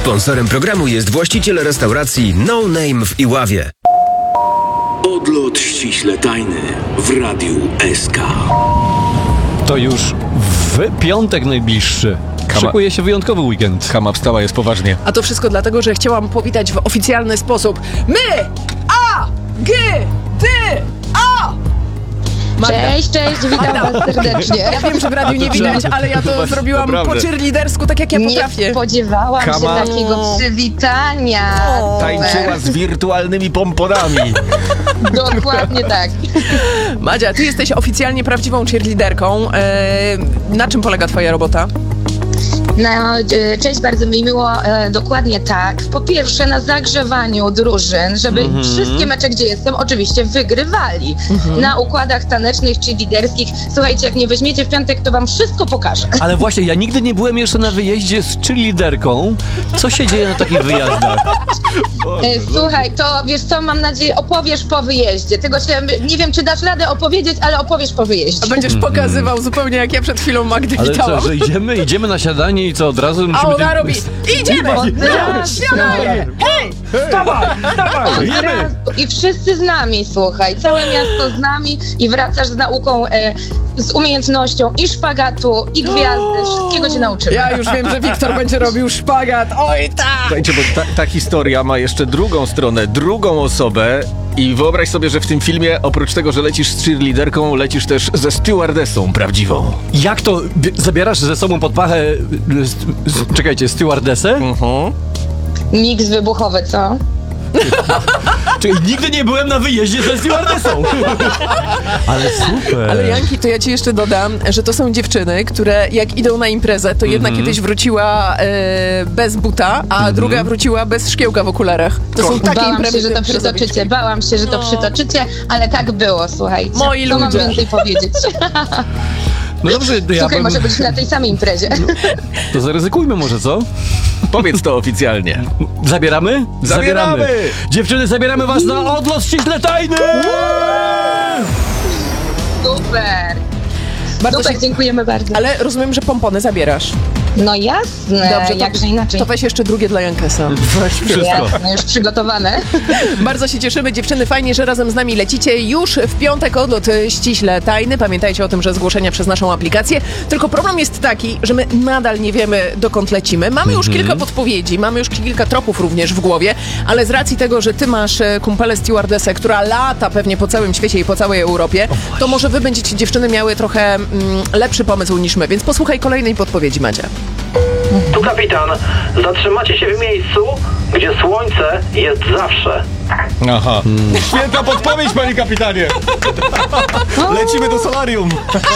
Sponsorem programu jest właściciel restauracji No Name w Iławie. Odlot ściśle tajny w Radiu SK. To już w piątek najbliższy. Szykuje się wyjątkowy weekend. Kama wstała, jest poważnie. A to wszystko dlatego, że chciałam powitać w oficjalny sposób. My! A! G! D! A! Magda. Cześć, witam was serdecznie. Ja wiem, że w radiu nie widać, ale ja to zrobiłam po cheerleadersku, tak jak ja potrafię. Nie spodziewałam się takiego przywitania. Tańczyła z wirtualnymi pomponami. Dokładnie tak. Madzia, ty jesteś oficjalnie prawdziwą cheerleaderką. Na czym polega twoja robota? No, cześć, bardzo mi miło. Dokładnie tak. Po pierwsze na zagrzewaniu drużyn, żeby wszystkie mecze, gdzie jestem, oczywiście wygrywali. Na układach tanecznych czy liderskich. Słuchajcie, jak nie weźmiecie w piątek, to wam wszystko pokażę. Ale właśnie, ja nigdy nie byłem jeszcze na wyjeździe z cheerleaderką. Co się dzieje na takich wyjazdach? Słuchaj, to wiesz co, mam nadzieję, opowiesz po wyjeździe. Tego się, nie wiem, czy dasz radę opowiedzieć, ale opowiesz po wyjeździe. Będziesz pokazywał zupełnie jak ja przed chwilą Magdy Ale witałam. co, że idziemy na siadanie i co, od razu A musimy... ona robi, idziemy! Śniadanie! Hej! Wstawaj! I wszyscy z nami, słuchaj, całe miasto z nami i wracasz z nauką, z umiejętnością i szpagatu, i gwiazdy, wszystkiego cię nauczymy. Ja już wiem, że Wiktor będzie robił szpagat. Oj tak! Słuchajcie, bo ta historia ma jeszcze drugą stronę, drugą osobę. I wyobraź sobie, że w tym filmie oprócz tego, że lecisz z cheerleaderką, lecisz też ze stewardessą prawdziwą. Jak to? Zabierasz ze sobą pod pachę... Czekajcie, stewardessę? Miks wybuchowy, co? Czyli nigdy nie byłem na wyjeździe ze stewardessą. Ale super. Ale Janki, to ja ci jeszcze dodam, że to są dziewczyny, które jak idą na imprezę, to jedna kiedyś wróciła bez buta, a druga wróciła bez szkiełka w okularach. To są takie Bałam imprezy, się, że to przytoczycie, ale tak było, słuchajcie. Moi Co mam ludzie. więcej powiedzieć? No dobrze, to ja Słuchaj, bym... może być na tej samej imprezie. To zaryzykujmy może, co? Powiedz to oficjalnie. Zabieramy? Zabieramy! Dziewczyny, zabieramy was na odlot ściśle tajny! Super! Bardzo Super, dziękujemy bardzo. Ale rozumiem, że pompony zabierasz. No jasne, Dobrze, jakże inaczej. To weź jeszcze drugie dla Jankesa. Weź wszystko. Jasne, już przygotowane. Bardzo się cieszymy, dziewczyny, fajnie, że razem z nami lecicie. Już w piątek odlot ściśle tajny. Pamiętajcie o tym, że zgłoszenia przez naszą aplikację. Tylko problem jest taki, że my nadal nie wiemy, dokąd lecimy. Mamy już kilka podpowiedzi, mamy już kilka tropów również w głowie, ale z racji tego, że ty masz kumpelę stewardessę, która lata pewnie po całym świecie i po całej Europie, to może wy będziecie, dziewczyny, miały trochę lepszy pomysł niż my. Więc posłuchaj kolejnej podpowiedzi, Madzia. Tu kapitan. Zatrzymacie się w miejscu, gdzie słońce jest zawsze. Aha. Świetna podpowiedź, panie kapitanie. Lecimy do solarium.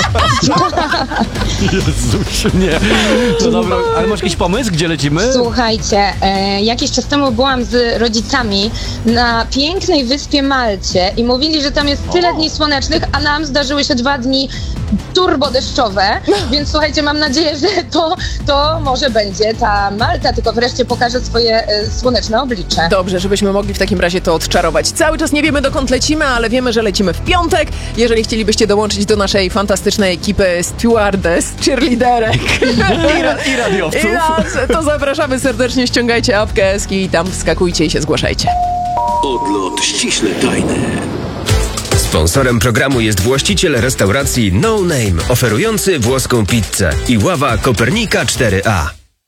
Jezus, nie. No dobra, ale masz jakiś pomysł, gdzie lecimy? Słuchajcie, jakiś czas temu byłam z rodzicami na pięknej wyspie Malcie i mówili, że tam jest tyle dni słonecznych, a nam zdarzyły się 2 dni turbodeszczowe, więc słuchajcie, mam nadzieję, że to może będzie ta Malta, tylko wreszcie pokaże swoje słoneczne oblicze. Dobrze, żebyśmy mogli w takim razie to odczarować. Cały czas nie wiemy, dokąd lecimy, ale wiemy, że lecimy w piątek. Jeżeli chcielibyście dołączyć do naszej fantastycznej ekipy stewardess, cheerleaderek I radiowców. to zapraszamy serdecznie, ściągajcie apkę Eski i tam wskakujcie i się zgłaszajcie. Odlot ściśle tajny. Sponsorem programu jest właściciel restauracji No Name, oferujący włoską pizzę. Iława Kopernika 4A.